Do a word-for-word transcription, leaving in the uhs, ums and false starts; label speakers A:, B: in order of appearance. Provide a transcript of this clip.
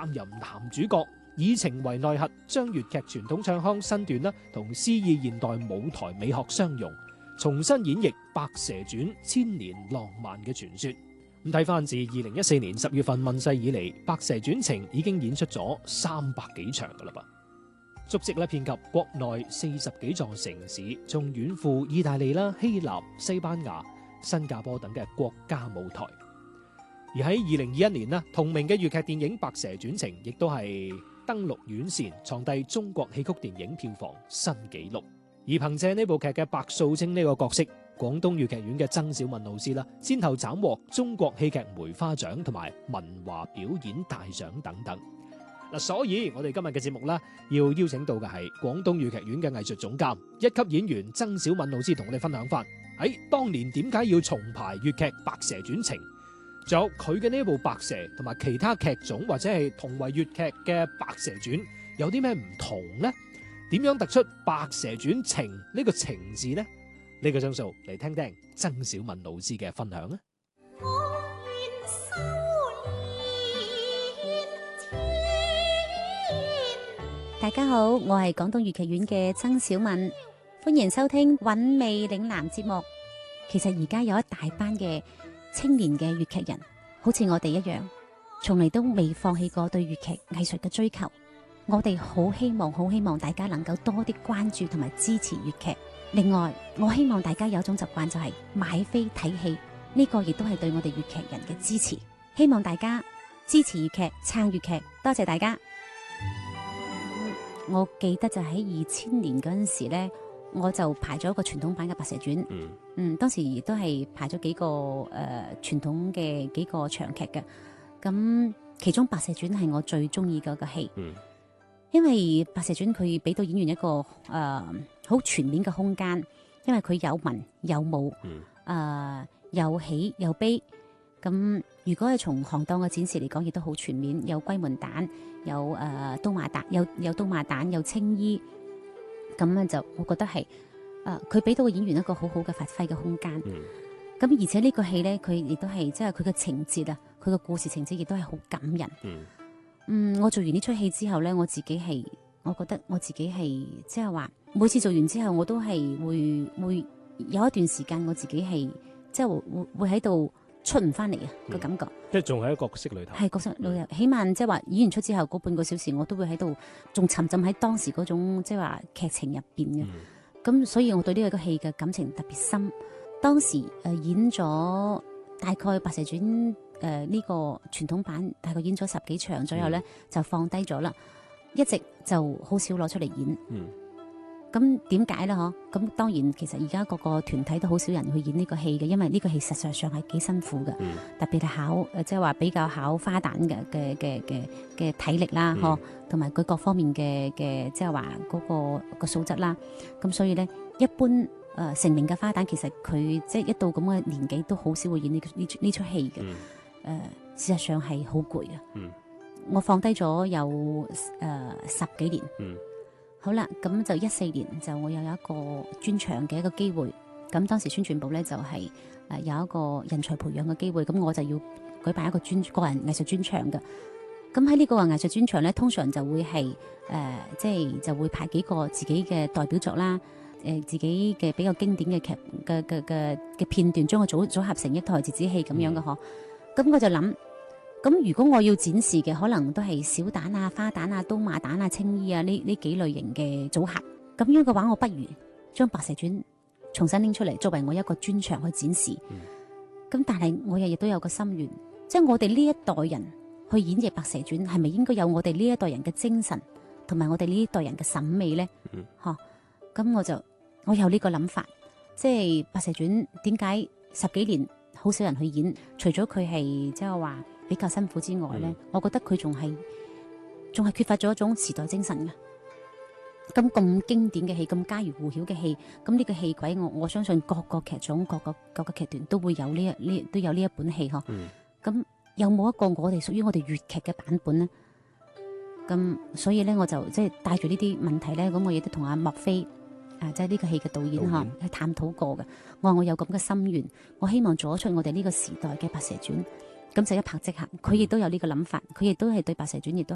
A: 擔任男主角，以情為內核，將粵劇傳統唱腔身段啦同詩意現代舞台美學相融，重新演繹《白蛇傳》千年浪漫嘅傳說。咁睇翻自二零一四年十月份問世以嚟，《白蛇傳情》已經演出咗三百幾場噶啦噃，足跡咧遍及國內四十幾座城市，仲遠赴意大利啦、希臘、西班牙、新加坡等嘅國家舞台。而喺二零二一年呢，同名嘅粵劇電影《白蛇傳情》亦都係登陸院線，創締中國戲曲電影票房新紀錄。而憑借呢部劇嘅白素貞呢個角色，廣東粵劇院嘅曾小敏老師啦，先後斬獲中國戲劇梅花獎同埋文華表演大獎等等。嗱，所以我哋今日嘅節目啦，要邀請到嘅係廣東粵劇院嘅藝術總監、一級演員曾小敏老師，同我哋分享翻喺當年點解要重排粵劇《白蛇傳情》，仲有佢嘅呢部《白蛇》同埋其他劇種或者係同為粵劇嘅《白蛇傳》有啲咩唔同呢？點樣突出《白蛇傳情》呢個情字呢？呢個鐘數嚟聽聽曾小敏老師嘅分享啊！
B: 大家好，我係廣東粵劇院嘅曾小敏，歡迎收聽韻味嶺南節目。其實而家有一大班嘅青年嘅粵劇人，好似我哋一樣，從嚟都未放棄過對粵劇藝術嘅追求。我哋好希望，好希望大家能夠多啲關注同埋支持粵劇。另外，我希望大家有一種習慣，就係買飛睇戲，呢個亦都係對我哋粵劇人嘅支持。希望大家支持粵劇，撐粵劇，多謝大家。我記得就喺二千年嗰陣時呢，我就排咗一個傳統版嘅《白蛇傳》。嗯，嗯，當時亦都係排咗幾個誒傳統嘅幾個長劇嘅。咁其中《白蛇傳》係我最中意嘅一個戲。嗯，因為《白蛇傳》佢俾到演員一個誒好、呃、全面嘅空間，因為佢有文有武，誒、嗯呃、有喜有悲。咁如果係從行當嘅展示嚟講，亦都好全面，有龜門旦，有誒、呃、刀馬旦，有有刀馬旦，有青衣。咁咧就我覺得係誒佢俾到個演員一個好好嘅發揮嘅空間。咁、嗯、而且呢個戲咧，佢亦都係即係佢嘅情節啊，佢嘅故事情節亦都係好感人。嗯嗯，我做完呢出戲之後咧，我自己係，我覺得我自己係即係話，每次做完之後，我都係會會有一段時間，我自己係即係會會喺度出唔翻嚟啊個感覺。即係仲喺角色裏頭。係角色裏頭，嗯、起碼即係話演完出之後嗰半個小時，我都會喺度仲沉浸喺當時嗰種即係話劇情入邊嘅。咁、嗯、所以我對呢個戲嘅感情特別深。當時誒、呃、演咗大概《白蛇傳》。誒、呃，呢、這個傳統版大概演咗十幾場左右咧，嗯、就放低咗啦，一直就好少攞出嚟演。嗯，咁點解咧？嗬，咁當然其實而家各個團體都好少人去演呢個戲嘅，因為呢個戲實際上係幾辛苦嘅，嗯、特別係考誒，即係話比較考花旦嘅嘅嘅嘅嘅體力啦，嗬、嗯，同埋佢各方面嘅嘅即係話嗰個個素質啦。咁所以咧，一般誒、呃、成名嘅花旦，其實佢即係一到咁嘅年紀，都好少會演呢呢呢出戲嘅。嗯誒、呃，事實上係好攰啊！嗯、我放低咗有誒、呃、十幾年。嗯、好啦，咁就一四年就我又有一個專場嘅一個機會。咁當時宣傳部咧就係、是、誒、呃、有一個人才培養嘅機會，咁我就要舉辦一個專個人藝術專場嘅。咁喺呢個藝術專場咧，通常就會係誒、呃、即係就會派幾個自己嘅代表作啦，誒、呃、自己嘅比較經典嘅劇嘅嘅嘅嘅片段，將佢組組合成一台折子戲咁樣嘅嗬。嗯咁我就諗，咁如果我要展示嘅可能都係小旦啊、花旦啊、刀馬旦啊、青衣啊呢呢幾類型嘅組合，咁樣嘅話，我不如將《白蛇傳》重新拎出嚟，作為我一個專場去展示。咁、嗯、但係我又亦都有個心願，即係我哋呢一代人去演繹《白蛇傳》，係咪應該有我哋呢一代人嘅精神，同埋我哋呢一代人嘅審美咧？吓、嗯，咁我就我有呢個諗法，即係《白蛇傳》點解十幾年？好少人去演，除咗佢係即係話比較辛苦之外咧，嗯、我覺得佢仲係仲係缺乏咗一種時代精神嘅。咁咁經典嘅戲，咁家喻戶曉嘅戲，咁呢個戲軌，我我相信各個劇種、各個各個劇團都會有呢一呢都有呢一本戲嗬。咁、嗯、有冇一個我哋屬於我哋粵劇嘅版本咧？咁所以咧，我就即係帶住呢啲問題咧，咁我亦都同阿莫非。啊！即係呢個戲嘅導演嚇，去探討過嘅。我話我有咁嘅心願，我希望做得出我哋呢個時代嘅《白蛇傳》，咁就一拍即合。佢亦都有呢個諗法，佢亦都係對《白蛇傳》亦都